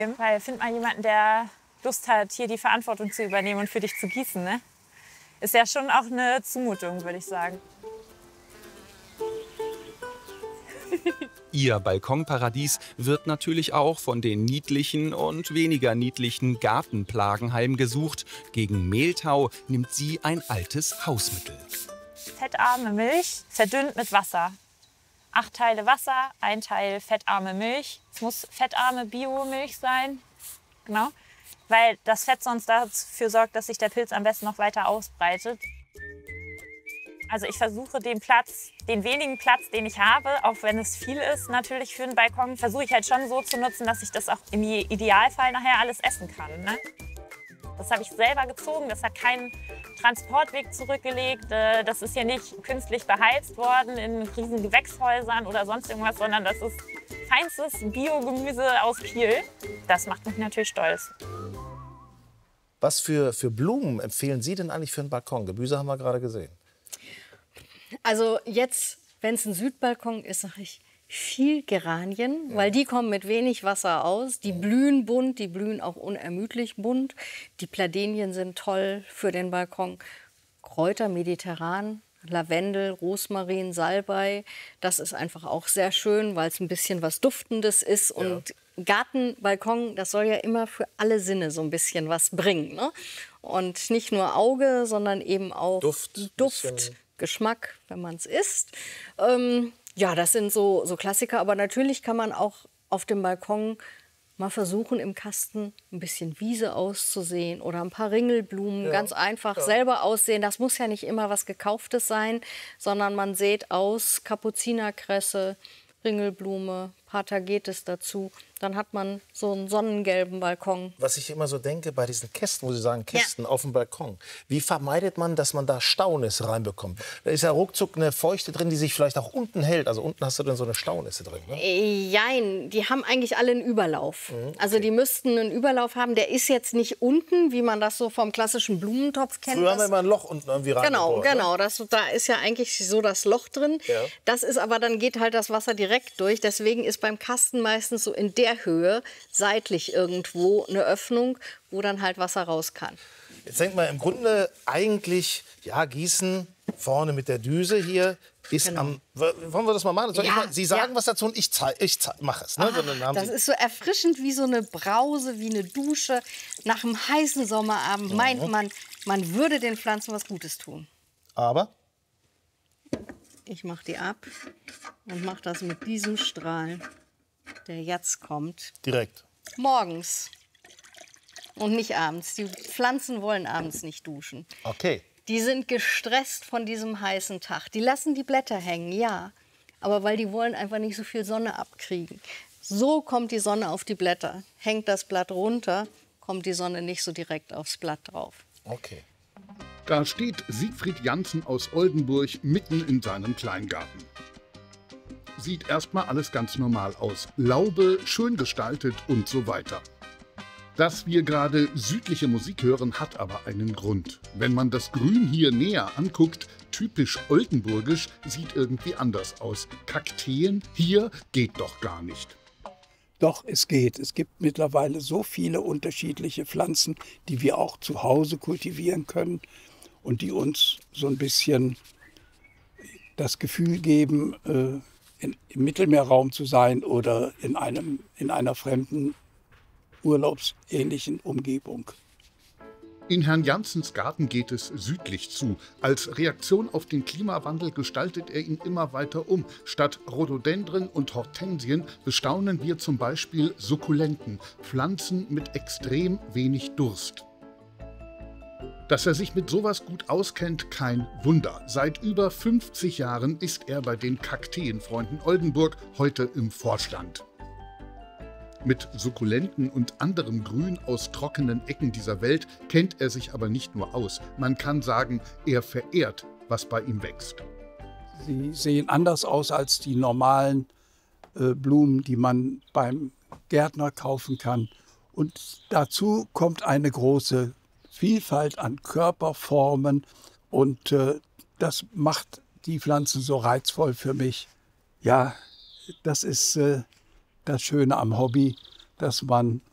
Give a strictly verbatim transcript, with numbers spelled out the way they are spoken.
Weil find mal jemanden, der Lust hat, hier die Verantwortung zu übernehmen und für dich zu gießen, ne? Ist ja schon auch eine Zumutung, würde ich sagen. Ihr Balkonparadies wird natürlich auch von den niedlichen und weniger niedlichen Gartenplagen heimgesucht. Gegen Mehltau nimmt sie ein altes Hausmittel. Fettarme Milch, verdünnt mit Wasser. Acht Teile Wasser, ein Teil fettarme Milch. Es muss fettarme Biomilch sein, genau, weil das Fett sonst dafür sorgt, dass sich der Pilz am besten noch weiter ausbreitet. Also ich versuche den Platz, den wenigen Platz, den ich habe, auch wenn es viel ist natürlich für einen Balkon, versuche ich halt schon so zu nutzen, dass ich das auch im Idealfall nachher alles essen kann, ne? Das habe ich selber gezogen, das hat keinen Transportweg zurückgelegt. Das ist hier nicht künstlich beheizt worden in riesen Gewächshäusern oder sonst irgendwas, sondern das ist feinstes Biogemüse aus Kiel. Das macht mich natürlich stolz. Was für, für Blumen empfehlen Sie denn eigentlich für einen Balkon? Gemüse haben wir gerade gesehen. Also jetzt, wenn es ein Südbalkon ist, sage ich viel Geranien, weil die kommen mit wenig Wasser aus. Die blühen bunt, die blühen auch unermüdlich bunt. Die Pladenien sind toll für den Balkon. Kräuter, mediterran, Lavendel, Rosmarin, Salbei. Das ist einfach auch sehr schön, weil es ein bisschen was Duftendes ist. Und ja. Garten, Balkon, das soll ja immer für alle Sinne so ein bisschen was bringen, ne? Und nicht nur Auge, sondern eben auch Duft, Duft Geschmack, wenn man es isst. Ähm, ja, das sind so, so Klassiker. Aber natürlich kann man auch auf dem Balkon mal versuchen, im Kasten ein bisschen Wiese auszusehen oder ein paar Ringelblumen, ja. ganz einfach ja. selber aussehen. Das muss ja nicht immer was Gekauftes sein, sondern man sät aus Kapuzinerkresse, Ringelblume, Patagetes dazu. Dann hat man so einen sonnengelben Balkon. Was ich immer so denke, bei diesen Kästen, wo Sie sagen Kästen ja. auf dem Balkon, wie vermeidet man, dass man da Staunässe reinbekommt? Da ist ja ruckzuck eine Feuchte drin, die sich vielleicht auch unten hält. Also unten hast du dann so eine Staunässe drin, ne? Jein, die haben eigentlich alle einen Überlauf. Mhm, okay. Also die müssten einen Überlauf haben. Der ist jetzt nicht unten, wie man das so vom klassischen Blumentopf kennt. Früher haben wir immer ein Loch unten irgendwie rein. Genau, gebohrt, genau. Ne? Das, da ist ja eigentlich so das Loch drin. Ja. Das ist aber, dann geht halt das Wasser direkt durch. Deswegen ist beim Kasten meistens so in der Höhe seitlich irgendwo eine Öffnung, wo dann halt Wasser raus kann. Jetzt denkt man im Grunde eigentlich, ja, Gießen vorne mit der Düse hier ist genau. am... Wollen wir das mal machen? Soll ja, ich mal, Sie sagen ja. was dazu und ich, ich mache es. Ne? Ach, dann haben das Sie ist so erfrischend wie so eine Brause, wie eine Dusche. Nach einem heißen Sommerabend mhm. meint man, man würde den Pflanzen was Gutes tun. Aber? Ich mache die ab und mache das mit diesem Strahl, der jetzt kommt. Direkt. Morgens und nicht abends. Die Pflanzen wollen abends nicht duschen. Okay. Die sind gestresst von diesem heißen Tag. Die lassen die Blätter hängen, ja. Aber weil die wollen einfach nicht so viel Sonne abkriegen. So kommt die Sonne auf die Blätter. Hängt das Blatt runter, kommt die Sonne nicht so direkt aufs Blatt drauf. Okay. Da steht Siegfried Janssen aus Oldenburg mitten in seinem Kleingarten. Sieht erstmal alles ganz normal aus. Laube, schön gestaltet und so weiter. Dass wir gerade südliche Musik hören, hat aber einen Grund. Wenn man das Grün hier näher anguckt, typisch oldenburgisch, sieht irgendwie anders aus. Kakteen hier geht doch gar nicht. Doch, es geht. Es gibt mittlerweile so viele unterschiedliche Pflanzen, die wir auch zu Hause kultivieren können und die uns so ein bisschen das Gefühl geben, äh, in, im Mittelmeerraum zu sein oder in, einem, in einer fremden, urlaubsähnlichen Umgebung. In Herrn Janssens Garten geht es südlich zu. Als Reaktion auf den Klimawandel gestaltet er ihn immer weiter um. Statt Rhododendren und Hortensien bestaunen wir zum Beispiel Sukkulenten, Pflanzen mit extrem wenig Durst. Dass er sich mit sowas gut auskennt, kein Wunder. Seit über fünfzig Jahren ist er bei den Kakteenfreunden Oldenburg, heute im Vorstand. Mit Sukkulenten und anderem Grün aus trockenen Ecken dieser Welt kennt er sich aber nicht nur aus. Man kann sagen, er verehrt, was bei ihm wächst. Sie sehen anders aus als die normalen äh, Blumen, die man beim Gärtner kaufen kann. Und dazu kommt eine große Vielfalt an Körperformen und äh, das macht die Pflanzen so reizvoll für mich. Ja, das ist äh, das Schöne am Hobby, dass man